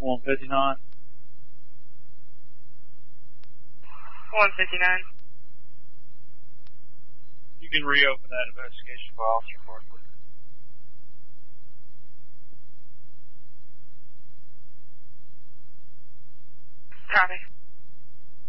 159. 159. You can reopen that investigation for Officer Parkley. Copy.